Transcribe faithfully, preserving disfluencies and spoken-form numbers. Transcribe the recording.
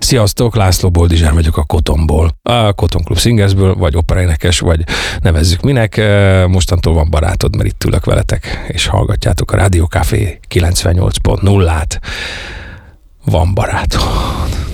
Sziasztok, László Boldizsár vagyok a Kotonból. A Koton Klub Singersből, vagy operaénekes, vagy nevezzük minek. Mostantól van barátod, mert itt ülök veletek, és hallgatjátok a Rádió Café kilencvennyolc pont nullát. Van barátod.